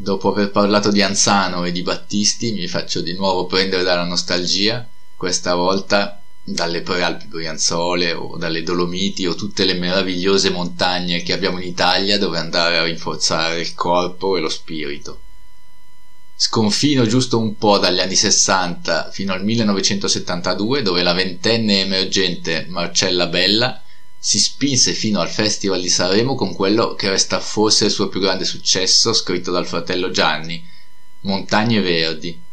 Dopo aver parlato di Anzano e di Battisti, mi faccio di nuovo prendere dalla nostalgia, questa volta dalle Prealpi Brianzole o dalle Dolomiti o tutte le meravigliose montagne che abbiamo in Italia dove andare a rinforzare il corpo e lo spirito. Sconfino giusto un po' dagli anni 60 fino al 1972, dove la ventenne emergente Marcella Bella si spinse fino al Festival di Sanremo con quello che resta forse il suo più grande successo, scritto dal fratello Gianni, Montagne Verdi.